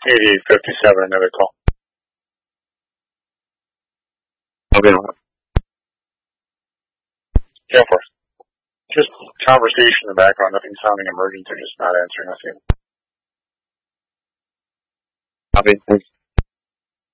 8857, another call. Okay. Yeah, of course. Just conversation in the background, nothing sounding emergent. They're just not answering us yet. Copy. Thanks.